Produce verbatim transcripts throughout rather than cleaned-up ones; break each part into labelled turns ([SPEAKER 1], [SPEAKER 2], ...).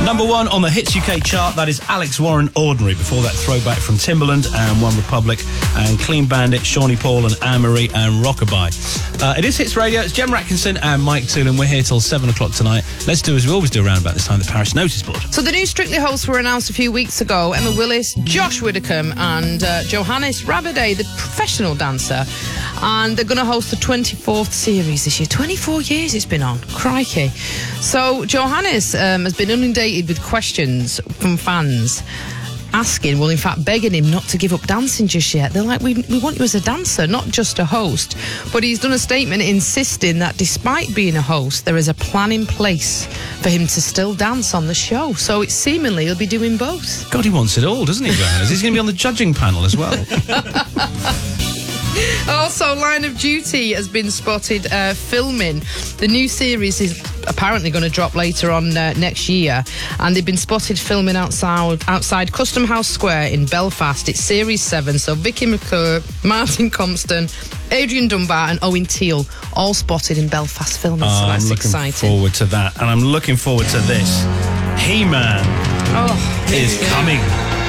[SPEAKER 1] Number one on the Hits U K chart, that is Alex Warren, Ordinary. Before that, throwback from Timbaland and One Republic and Clean Bandit, Shawnee Paul and Anne-Marie and Rockabye. Uh, it is Hits Radio. It's Jem Atkinson and Mike Toolin. We're here till seven o'clock tonight. Let's do as we always do around about this time, the Paris Notice Board.
[SPEAKER 2] So the new Strictly hosts were announced a few weeks ago. Emma Willis, Josh Widdicombe and uh, Johannes Rabidet, the professional dancer. And they're going to host the twenty-fourth series this year. twenty-four years it's been on. Crikey. So Johannes um, has been inundated with questions from fans asking, well, in fact, begging him not to give up dancing just yet. They're like, we, we want you as a dancer, not just a host. But he's done a statement insisting that despite being a host, there is a plan in place for him to still dance on the show. So it's seemingly he'll be doing both.
[SPEAKER 1] God, he wants it all, doesn't he, Johannes? He's going to be on the judging panel as well.
[SPEAKER 2] Also, Line of Duty has been spotted uh, filming. The new series is apparently going to drop later on uh, next year, and they've been spotted filming outside outside Custom House Square in Belfast. It's Series seven, so Vicky McClure, Martin Compston, Adrian Dunbar and Owen Teale all spotted in Belfast filming,
[SPEAKER 1] oh,
[SPEAKER 2] so that's
[SPEAKER 1] I'm looking
[SPEAKER 2] exciting.
[SPEAKER 1] forward to that, and I'm looking forward to this. He-Man
[SPEAKER 2] oh,
[SPEAKER 1] is coming.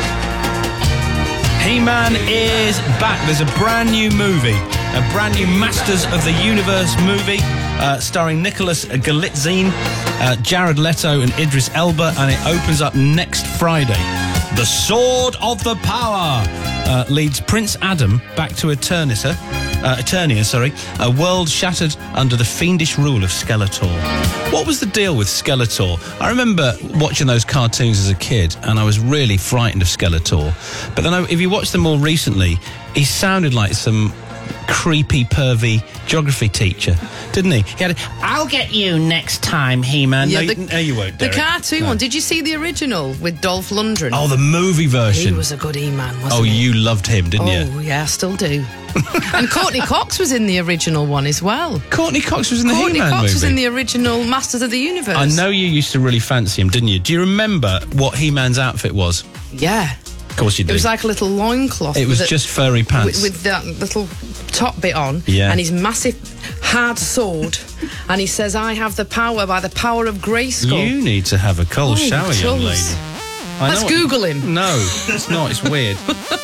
[SPEAKER 1] He-Man is back. There's a brand new movie, a brand new Masters of the Universe movie, uh, starring Nicholas Galitzine, uh, Jared Leto and Idris Elba, and it opens up next Friday. The Sword of the Power uh, leads Prince Adam back to Eternia, uh, Eternia, sorry, a world shattered under the fiendish rule of Skeletor. What was the deal with Skeletor? I remember watching those cartoons as a kid, and I was really frightened of Skeletor. But then, I, if you watch them more recently, he sounded like some creepy, pervy geography teacher, didn't he? He had a, I'll get you next time, He-Man.
[SPEAKER 2] Yeah,
[SPEAKER 1] no,
[SPEAKER 2] the,
[SPEAKER 1] you, no, you won't,
[SPEAKER 2] The
[SPEAKER 1] Derek.
[SPEAKER 2] cartoon
[SPEAKER 1] no.
[SPEAKER 2] one. Did you see the original with Dolph Lundgren?
[SPEAKER 1] Oh, the movie version.
[SPEAKER 2] He was a good He-Man, wasn't
[SPEAKER 1] oh,
[SPEAKER 2] he?
[SPEAKER 1] you loved him, didn't
[SPEAKER 2] oh,
[SPEAKER 1] you?
[SPEAKER 2] Oh, yeah, I still do. And Courtney Cox was in the original one as well.
[SPEAKER 1] Courtney Cox was in the
[SPEAKER 2] Courtney
[SPEAKER 1] He-Man
[SPEAKER 2] Cox
[SPEAKER 1] movie.
[SPEAKER 2] was in the original Masters of the Universe.
[SPEAKER 1] I know you used to really fancy him, didn't you? Do you remember what He-Man's outfit was?
[SPEAKER 2] Yeah.
[SPEAKER 1] Of course you do.
[SPEAKER 2] It was like a little loincloth.
[SPEAKER 1] It was
[SPEAKER 2] with
[SPEAKER 1] just furry pants.
[SPEAKER 2] With, with that little top bit on.
[SPEAKER 1] Yeah.
[SPEAKER 2] And his massive hard sword. And he says, I have the power by the power of Grayskull.
[SPEAKER 1] You need to have a cold
[SPEAKER 2] Oh,
[SPEAKER 1] shower, young
[SPEAKER 2] trolls.
[SPEAKER 1] lady. I
[SPEAKER 2] Let's
[SPEAKER 1] know
[SPEAKER 2] Google
[SPEAKER 1] what,
[SPEAKER 2] him.
[SPEAKER 1] No, it's not. It's weird.